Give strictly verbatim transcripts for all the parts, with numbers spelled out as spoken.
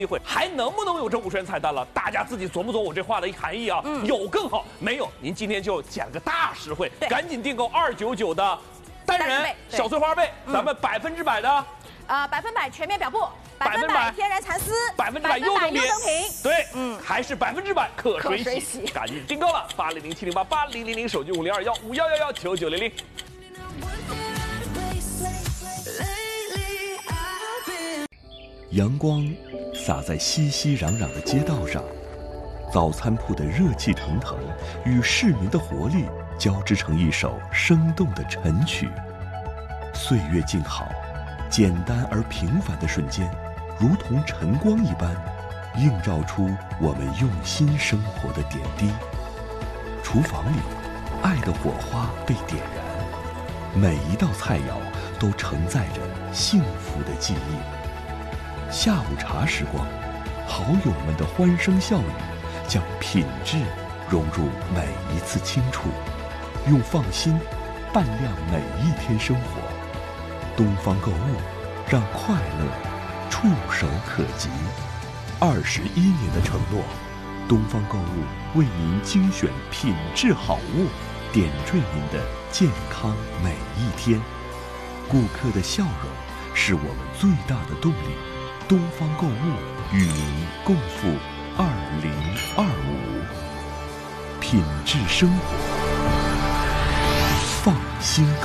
机会，还能不能有这五十元彩蛋了？大家自己琢磨琢磨我这话的含义啊。嗯，有更好，没有您今天就捡了个大实惠，赶紧订购二九九的单人小碎花被，咱们百分之百的， 呃，百分百全面表布，百分百天然蚕丝， 百分之百优等品，对，嗯，还是百分之百可水洗，赶紧订购了，八零零七零八八零零零手机五零二幺五幺幺幺九九零零。 阳光洒在熙熙攘攘的街道上，早餐铺的热气腾腾与市民的活力交织成一首生动的晨曲。岁月静好，简单而平凡的瞬间，如同晨光一般，映照出我们用心生活的点滴。厨房里，爱的火花被点燃，每一道菜肴都承载着幸福的记忆。 下午茶时光，好友们的欢声笑语，将品质融入每一次清楚，用放心伴亮每一天生活。东方购物，让快乐触手可及。二十一年的承诺，东方购物为您精选品质好物，点缀您的健康每一天。顾客的笑容是我们最大的动力。 东方购物与您共赴二零二五，品质生活，放心购。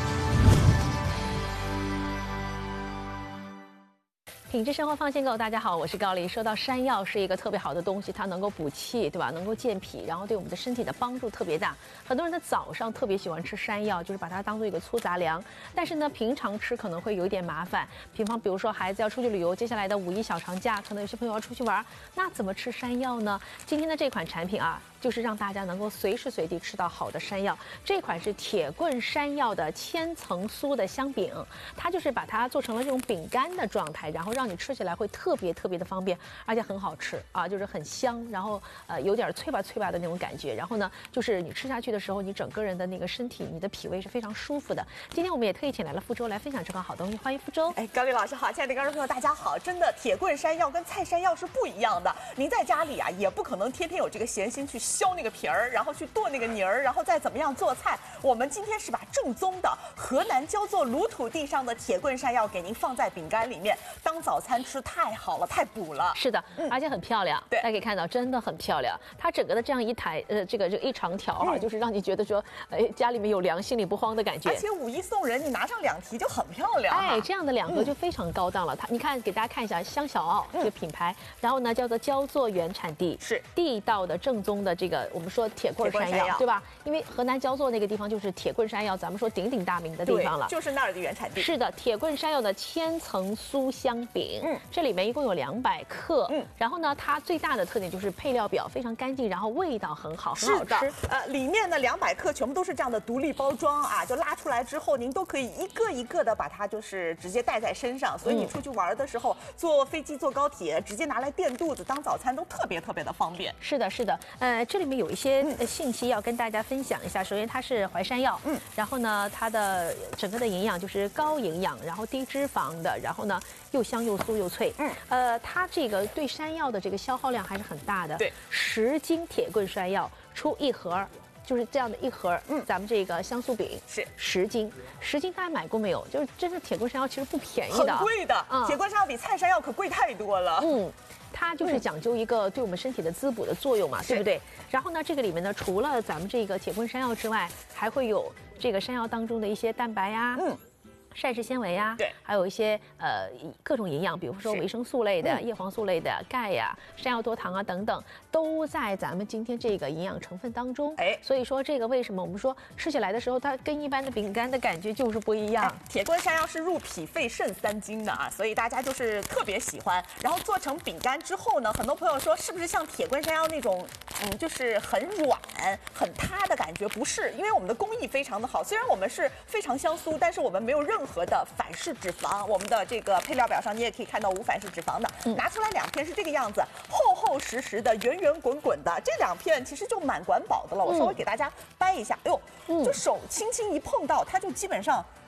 品质生活放心购，大家好，我是高丽。说到山药是一个特别好的东西，它能够补气，对吧？能够健脾，然后对我们的身体的帮助特别大。很多人的早上特别喜欢吃山药，就是把它当做一个粗杂粮。但是呢，平常吃可能会有一点麻烦。比方，比如说孩子要出去旅游，接下来的五一小长假，可能有些朋友要出去玩，那怎么吃山药呢？今天的这款产品啊，就是让大家能够随时随地吃到好的山药。这款是铁棍山药的千层酥的香饼，它就是把它做成了这种饼干的状态，然后让 让你吃起来会特别特别的方便，而且很好吃啊，就是很香，然后呃有点脆吧脆吧的那种感觉。然后呢，就是你吃下去的时候，你整个人的那个身体，你的脾胃是非常舒服的。今天我们也特意请来了傅周来分享这款好东西，欢迎傅周。 哎，高丽老师好，亲爱的观众朋友大家好。真的，铁棍山药跟菜山药是不一样的。您在家里啊，也不可能天天有这个闲心去削那个皮儿，然后去剁那个泥儿，然后再怎么样做菜。我们今天是把正宗的河南焦作鲁土地上的铁棍山药给您放在饼干里面当早 早餐吃太好了，太补了。 是的，嗯、而且很漂亮。对，大家可以看到，真的很漂亮。它整个的这样一台，呃，这个这个一长条哈、啊，嗯、就是让你觉得说，哎，家里面有粮，心里不慌的感觉。 而且五一送人，你拿上两提就很漂亮。 哎，这样的两盒就非常高档了。它，你看，给大家看一下香小澳这个品牌，嗯、然后呢叫做焦作原产地，是地道的正宗的这个我们说铁棍山药，对吧？因为河南焦作那个地方就是铁棍山药，咱们说鼎鼎大名的地方了， 就是那儿的原产地。 是的，铁棍山药的千层酥香饼。 嗯，这里面一共有两百克。嗯，然后呢，它最大的特点就是配料表非常干净，然后味道很好，很好吃。 呃，里面的两百克全部都是这样的独立包装啊，就拉出来之后，您都可以一个一个的把它就是直接带在身上，所以你出去玩的时候，嗯、坐飞机、坐高铁，直接拿来垫肚子当早餐都特别特别的方便。 是的，是的。呃，这里面有一些信息要跟大家分享一下。首先，它是淮山药，嗯，然后呢，它的整个的营养就是高营养，然后低脂肪的，然后呢又香又酥又脆。 嗯，呃，它这个对山药的这个消耗量还是很大的。对，十斤铁棍山药出一盒，就是这样的一盒。嗯，咱们这个香酥饼是十斤，十斤大家买过没有？就是真的铁棍山药其实不便宜的， 很贵的。嗯，铁棍山药比菜山药可贵太多了。 嗯。 它就是讲究一个对我们身体的滋补的作用嘛，对不对？然后呢，这个里面呢，除了咱们这个铁棍山药之外，还会有这个山药当中的一些蛋白呀，嗯。 膳食纤维呀，对，还有一些呃各种营养，比如说维生素类的、叶黄素类的、钙呀、山药多糖啊等等，都在咱们今天这个营养成分当中。哎，所以说这个为什么我们说吃起来的时候，它跟一般的饼干的感觉就是不一样。 铁棍山药是入脾肺肾三经的啊，所以大家就是特别喜欢。然后做成饼干之后呢，很多朋友说是不是像铁棍山药那种，嗯，就是很软、很塌的感觉？不是，因为我们的工艺非常的好。虽然我们是非常香酥，但是我们没有任何 任何的反式脂肪，我们的这个配料表上你也可以看到无反式脂肪的。嗯、拿出来两片是这个样子，厚厚实实的，圆圆滚滚的。这两片其实就蛮管饱的了。我稍微给大家掰一下，哎呦，嗯、就手轻轻一碰到，它就基本上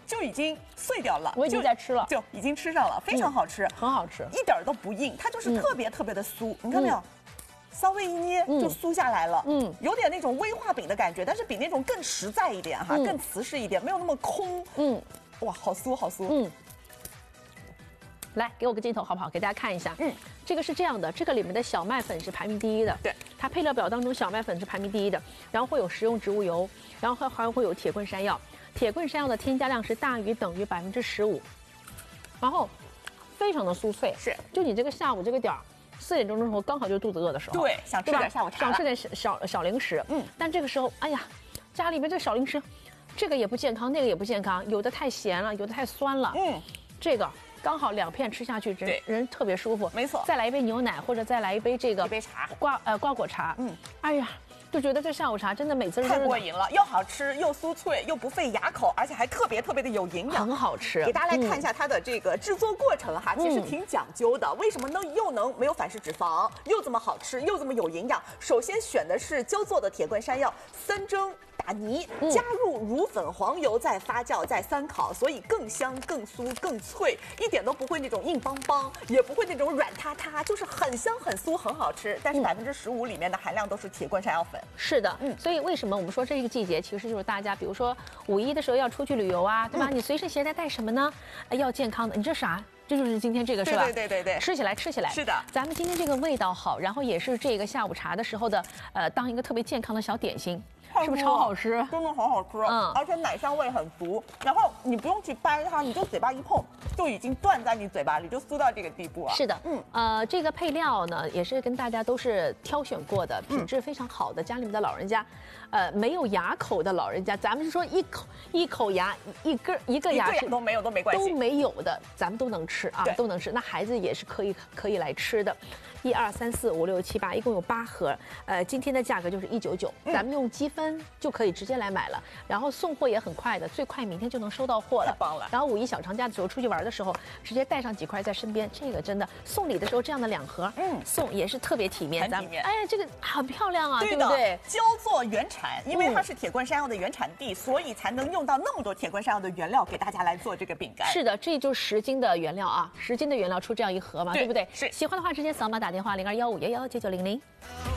就已经碎掉了。 我已经在吃了， 就已经吃上了，非常好吃， 嗯、很好吃， 一点都不硬，它就是特别特别的酥，嗯、你看没有？稍微一捏就酥下来了，嗯，有点那种威化饼的感觉，但是比那种更实在一点哈，嗯、更瓷实一点，没有那么空，嗯，哇，好酥好酥，嗯。 来，给我个镜头好不好？给大家看一下。嗯，这个是这样的，这个里面的小麦粉是排名第一的。 对， 它配料表当中小麦粉是排名第一的，然后会有食用植物油，然后还会有铁棍山药。铁棍山药的添加量是大于等于百分之十五，然后非常的酥脆。 是， 就你这个下午这个点儿，四点钟的时候刚好就是肚子饿的时候。 对，想吃点下午茶， 想吃点小小小零食。嗯，但这个时候，哎呀，家里面这小零食，这个也不健康，那个也不健康，有的太咸了，有的太酸了。嗯，这个。刚好两片吃下去，人人特别舒服。 没错， 再来一杯牛奶，或者再来一杯这个一杯茶， 瓜呃瓜果茶。嗯，哎呀，就觉得这下午茶真的每次太过瘾了，又好吃又酥脆又不费牙口，而且还特别特别的有营养， 很好吃。 给大家来看一下它的这个制作过程哈，其实挺讲究的。为什么呢？又能没有反式脂肪，又这么好吃，又这么有营养？首先选的是焦做的铁棍山药，三蒸。打泥，加入乳粉、黄油，再发酵，再三烤，所以更香、更酥、更脆，一点都不会那种硬邦邦，也不会那种软塌塌，就是很香、很酥、很好吃。但是百分之十五里面的含量都是铁棍山药粉。 是的，嗯，所以为什么我们说这个季节其实就是大家，比如说五一的时候要出去旅游啊，对吧？嗯、你随身携带带什么呢？要健康的，你这啥？这就是今天这个是吧？ 对对对对对， 吃起来吃起来是的。 咱们今天这个味道好，然后也是这个下午茶的时候的，呃，当一个特别健康的小点心。是不是超好吃？ 真的好好吃，嗯，而且奶香味很足，然后你不用去掰它，你就嘴巴一碰，就已经断在你嘴巴里，就酥到这个地步啊。 是的，嗯，呃，这个配料呢也是跟大家都是挑选过的，品质非常好的，家里面的老人家，呃，没有牙口的老人家，咱们是说一口一口牙一根一个牙是都没有都没关系， 都没有的，咱们都能吃啊，都能吃。那孩子也是可以可以来吃的。一二三四五六七八，一共有八盒。呃，今天的价格就是一九九，咱们用积分就可以直接来买了。然后送货也很快的，最快明天就能收到货了。 太棒了！ 然后五一小长假的时候出去玩的时候，直接带上几块在身边，这个真的送礼的时候这样的两盒，嗯，送也是特别体面。 很体面。 哎，这个很漂亮啊， 对不对？ 焦作原产，因为它是铁棍山药的原产地，所以才能用到那么多铁棍山药的原料给大家来做这个饼干。 是的，这就是十斤的原料啊，十斤的原料出这样一盒嘛，对不对？ 是。 喜欢的话直接扫码打电话零二幺五幺幺九九零零。